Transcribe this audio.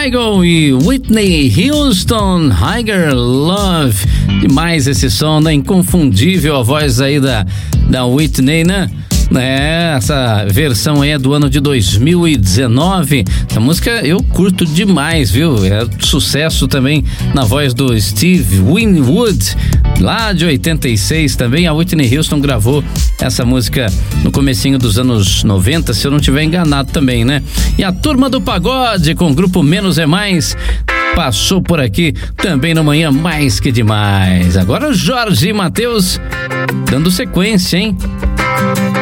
Kygo e Whitney Houston, Higher Love. Demais esse som, né? Inconfundível a voz aí da Whitney, né? Essa versão aí é do ano de 2019. Essa música eu curto demais, viu? É sucesso também na voz do Steve Winwood, lá de 86 também. A Whitney Houston gravou essa música no comecinho dos anos 90, se eu não estiver enganado também, né? E a Turma do Pagode com o grupo Menos é Mais passou por aqui também no Manhã Mais Que Demais. Agora Jorge e Mateus dando sequência, hein?